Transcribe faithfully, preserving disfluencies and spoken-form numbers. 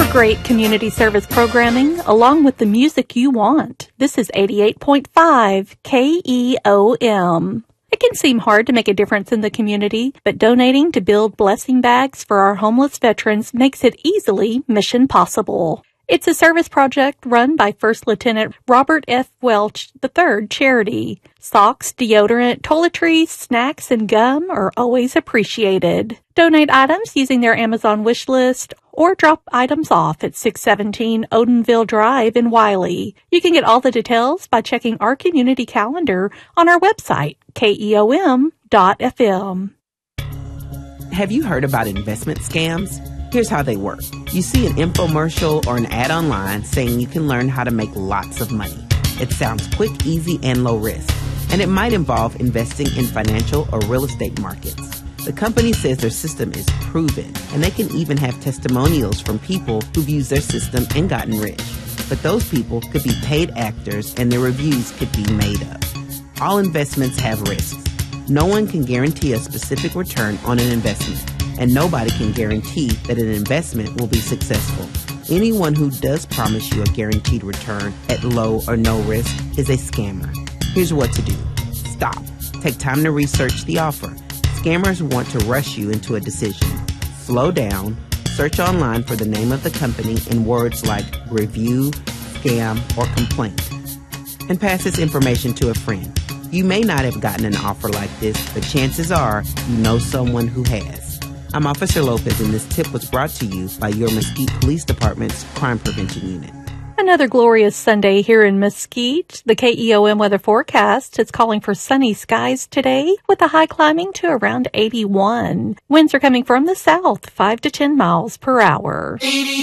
Great community service programming along with the music you want. This is eighty-eight point five K E O M. It can seem hard to make a difference in the community, but donating to build blessing bags for our homeless veterans makes it easily mission possible. It's a service project run by First Lieutenant Robert F. Welch the third Charity. Socks, deodorant, toiletries, snacks, and gum are always appreciated. Donate items using their Amazon wish list or drop items off at six seventeen Odenville Drive in Wiley. You can get all the details by checking our community calendar on our website, K E O M dot F M. Have you heard about investment scams? Here's how they work. You see an infomercial or an ad online saying you can learn how to make lots of money. It sounds quick, easy, and low risk, and it might involve investing in financial or real estate markets. The company says their system is proven, and they can even have testimonials from people who've used their system and gotten rich. But those people could be paid actors, and their reviews could be made up. All investments have risks. No one can guarantee a specific return on an investment, and nobody can guarantee that an investment will be successful. Anyone who does promise you a guaranteed return at low or no risk is a scammer. Here's what to do. Stop. Take time to research the offer. Scammers want to rush you into a decision. Slow down. Search online for the name of the company in words like review, scam, or complaint. And pass this information to a friend. You may not have gotten an offer like this, but chances are you know someone who has. I'm Officer Lopez, and this tip was brought to you by your Mesquite Police Department's Crime Prevention Unit. Another glorious Sunday here in Mesquite. The K E O M weather forecast is calling for sunny skies today with a high climbing to around eighty-one. Winds are coming from the south, five to ten miles per hour.